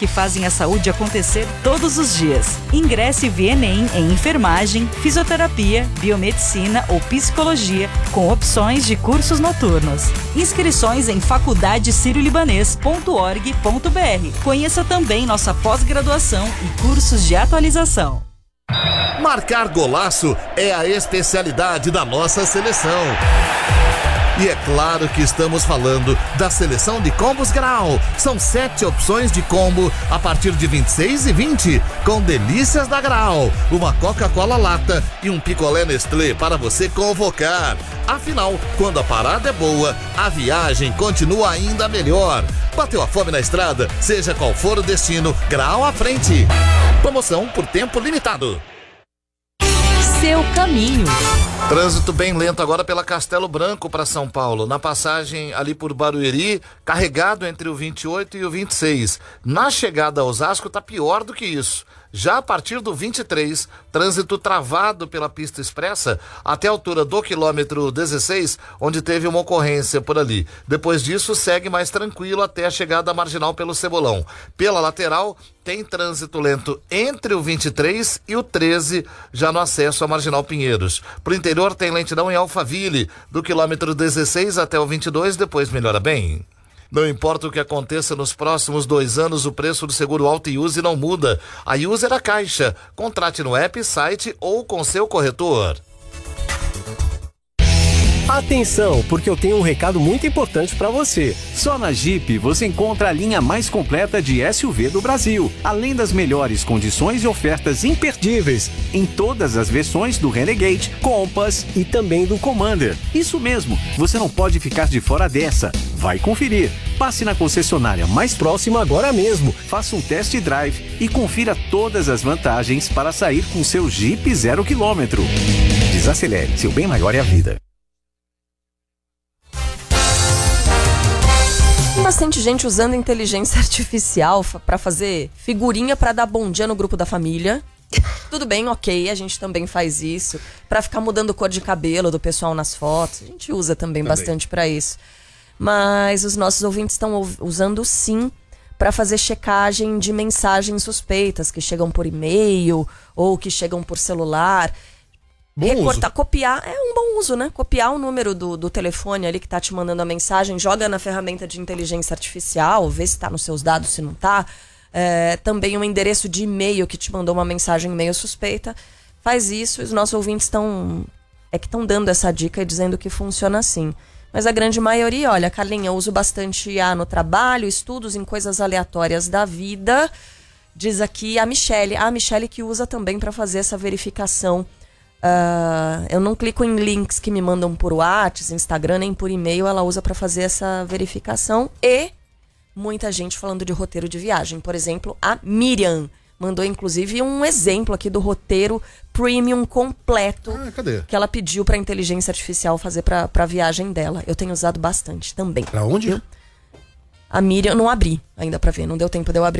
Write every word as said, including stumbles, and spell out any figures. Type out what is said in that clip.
que fazem a saúde acontecer todos os dias. Ingresse via Enem em enfermagem, fisioterapia, biomedicina ou psicologia, com opções de cursos noturnos. Inscrições em faculdade sírio libanês ponto org ponto br. Conheça também nossa pós-graduação e cursos de atualização. Marcar golaço é a especialidade da nossa seleção. E é claro que estamos falando da seleção de combos Grau. São sete opções de combo a partir de vinte e seis e vinte, com delícias da Grau, uma Coca-Cola lata e um picolé Nestlé para você convocar. Afinal, quando a parada é boa, a viagem continua ainda melhor. Bateu a fome na estrada? Seja qual for o destino, Grau à frente. Promoção por tempo limitado. Seu caminho. Trânsito bem lento agora pela Castelo Branco para São Paulo. Na passagem ali por Barueri, carregado entre o vinte e oito e o vinte e seis. Na chegada a Osasco tá pior do que isso. Já a partir do vinte e três, trânsito travado pela pista expressa até a altura do quilômetro dezesseis, onde teve uma ocorrência por ali. Depois disso, segue mais tranquilo até a chegada à marginal pelo Cebolão. Pela lateral, tem trânsito lento entre o vinte e três e o treze, já no acesso à marginal Pinheiros. Pro interior tem lentidão em Alphaville, do quilômetro dezesseis até o vinte e dois, depois melhora bem. Não importa o que aconteça nos próximos dois anos, o preço do seguro Auto e Use não muda. A Use é da Caixa. Contrate no app, site ou com seu corretor. Atenção, porque eu tenho um recado muito importante para você. Só na Jeep você encontra a linha mais completa de S U V do Brasil, além das melhores condições e ofertas imperdíveis em todas as versões do Renegade, Compass e também do Commander. Isso mesmo, você não pode ficar de fora dessa. Vai conferir. Passe na concessionária mais próxima agora mesmo. Faça um test drive e confira todas as vantagens para sair com seu Jeep zero quilômetro. Desacelere, seu bem maior é a vida. Bastante gente usando inteligência artificial para fazer figurinha para dar bom dia no grupo da família. Tudo bem, ok, a gente também faz isso. Para ficar mudando cor de cabelo do pessoal nas fotos. A gente usa também, também. bastante para isso. Mas os nossos ouvintes estão usando sim para fazer checagem de mensagens suspeitas que chegam por e-mail ou que chegam por celular. Bom Recortar, uso. copiar, é um bom uso, né? Copiar o número do, do telefone ali que tá te mandando a mensagem, joga na ferramenta de inteligência artificial, vê se tá nos seus dados, se não tá. É, também um endereço de e-mail que te mandou uma mensagem meio suspeita. Faz isso e os nossos ouvintes estão é que estão dando essa dica e dizendo que funciona assim. Mas a grande maioria, olha, Carlinha, eu uso bastante I A no trabalho, estudos em coisas aleatórias da vida. Diz aqui a Michele, a Michele que usa também para fazer essa verificação. Uh, eu não clico em links que me mandam por WhatsApp, Instagram, nem por e-mail. Ela usa para fazer essa verificação. E muita gente falando de roteiro de viagem. Por exemplo, a Miriam mandou inclusive um exemplo aqui do roteiro premium completo ah, cadê? que ela pediu para a inteligência artificial fazer para a viagem dela. Eu tenho usado bastante também. Pra onde? Eu, a Miriam, não abri ainda para ver, não deu tempo de eu abrir.